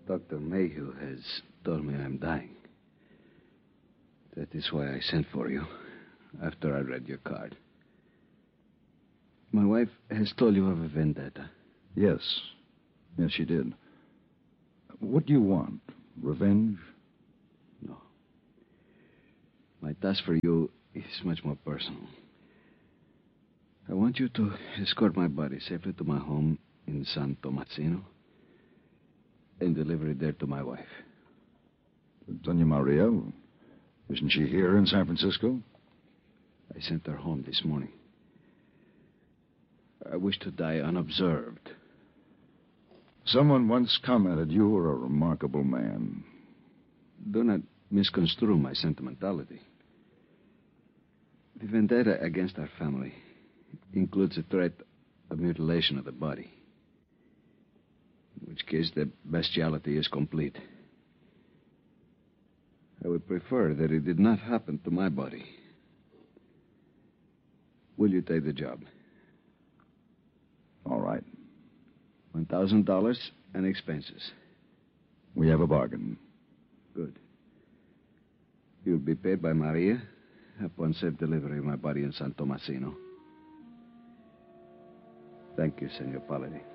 Dr. Mayhew has told me I'm dying. That is why I sent for you after I read your card. My wife has told you of a vendetta. Yes. Yes, she did. What do you want? Revenge? No. My task for you is much more personal. I want you to escort my body safely to my home in San Tomasino and deliver it there to my wife. Doña Maria, isn't she here in San Francisco? I sent her home this morning. I wish to die unobserved. Someone once commented you were a remarkable man. Do not misconstrue my sentimentality. The vendetta against our family includes a threat of mutilation of the body, in which case the bestiality is complete. I would prefer that it did not happen to my body. Will you take the job? All right. $1,000 and expenses. We have a bargain. Good. You'll be paid by Maria upon safe delivery of my body in San Tomasino. Thank you, Senor Paladin.